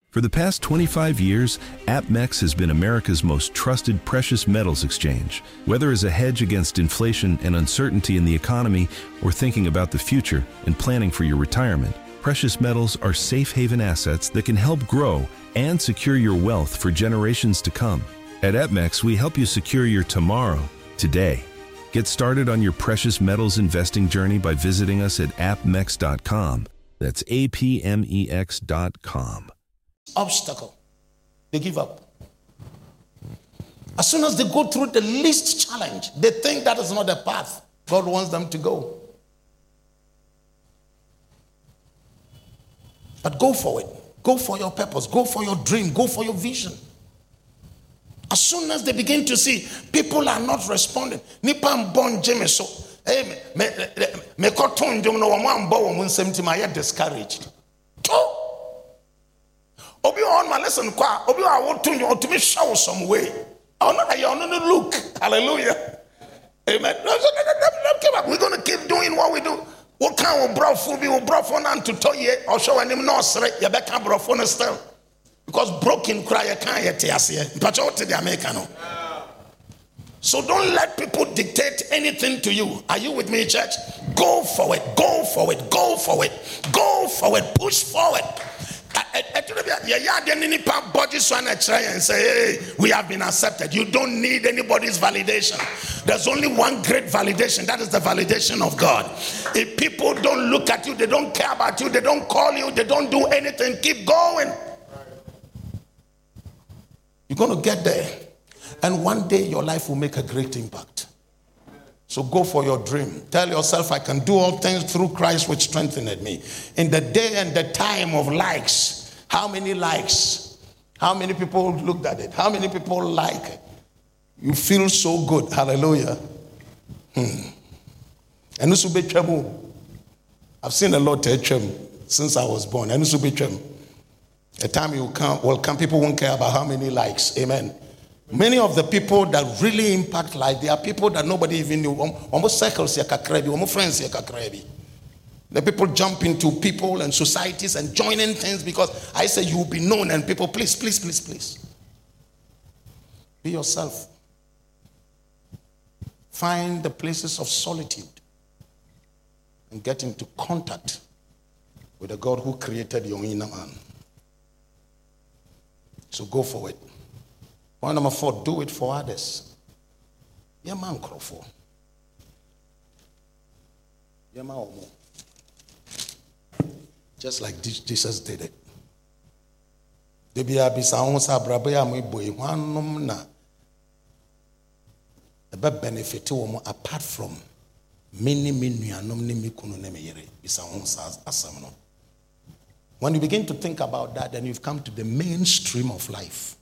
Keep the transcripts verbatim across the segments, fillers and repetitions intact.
For the past twenty-five years, APMEX has been America's most trusted precious metals exchange. Whether as a hedge against inflation and uncertainty in the economy, or thinking about the future and planning for your retirement, precious metals are safe haven assets that can help grow and secure your wealth for generations to come. At APMEX, we help you secure your tomorrow, today. Get started on your precious metals investing journey by visiting us at apmex dot com. That's A P M E X dot com. Obstacle, they give up. As soon as they go through the least challenge, they think that is not the path God wants them to go. But go for it. Go for your purpose. Go for your dream. Go for your vision. As soon as they begin to see people are not responding, Nipan bon Jimmy so hey me me me koton jom no one bo one seventy my discouraged. Obi on my lesson kwa obi I want to to me show some way. Oh no, you no look. Hallelujah. Amen. We're going to keep doing what we do. What kind of brofo be brofo nan to tell you or show him no sre you better brofo still. Because broken cry you can't yet here. But what the American. So don't let people dictate anything to you. Are you with me, church? Go for it. Go for it. Go for it. Go for it. Push forward. And say, hey, we have been accepted. You don't need anybody's validation. There's only one great validation. That is the validation of God. If people don't look at you, they don't care about you, they don't call you, they don't do anything, keep going. You're going to get there. And one day your life will make a great impact. So go for your dream. Tell yourself, I can do all things through Christ which strengthened me. In the day and the time of likes, how many likes? How many people looked at it? How many people like it? You feel so good. Hallelujah. Hmm. And this will be trouble. I've seen a lot of trouble since I was born. And this will be trouble. A time you come, well, come, people won't care about how many likes. Amen. Many of the people that really impact life, they are people that nobody even knew. Almost circles, almost friends. The people jump into people and societies and joining things because I say you will be known and people, please, please, please, please. Be yourself. Find the places of solitude and get into contact with the God who created your inner man. So go for it. Point number four, do it for others. Yeah, man, Crawford. Yeah, man, just like Jesus did it. They be a bisaonsa brabaya mo boy one na ebe benefit wo apart from many many anom ne mikunu ne meyere bisaonsa asam no. When you begin to think about that, then you've come to the mainstream of life.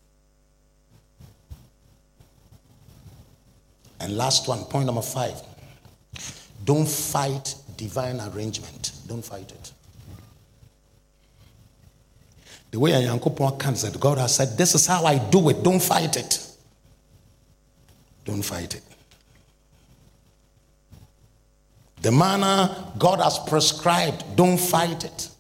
And last one, point number five. Don't fight divine arrangement. Don't fight it. The way Yankopon can said, God has said, this is how I do it. Don't fight it. Don't fight it. The manner God has prescribed, don't fight it.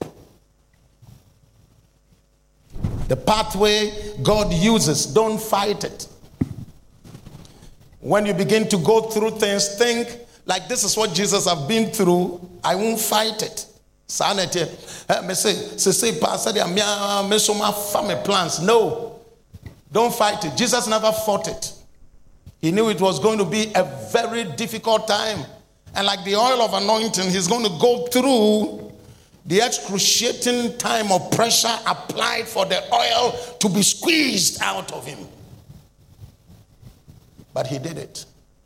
The pathway God uses, don't fight it. When you begin to go through things, think like this is what Jesus have been through. I won't fight it. Sanity. Me say, say, say, Pastor, me so my family plans. No, don't fight it. Jesus never fought it. He knew it was going to be a very difficult time, and like the oil of anointing, he's going to go through the excruciating time of pressure applied for the oil to be squeezed out of him. But he did it.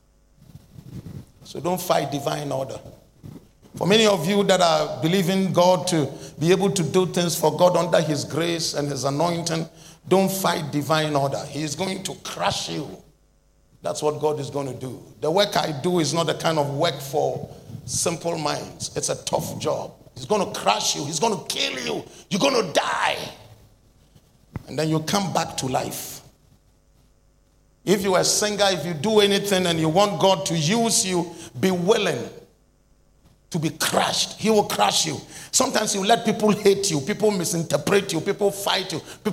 So don't fight divine order. For many of you that are believing God to be able to do things for God under his grace and his anointing, don't fight divine order. He is going to crush you. That's what God is going to do. The work I do is not the kind of work for simple minds. It's a tough job. He's going to crush you. He's going to kill you. You're going to die. And then you come back to life. If you're a singer, if you do anything and you want God to use you, be willing to be crushed. He will crush you. Sometimes you let people hate you. People misinterpret you. People fight you. People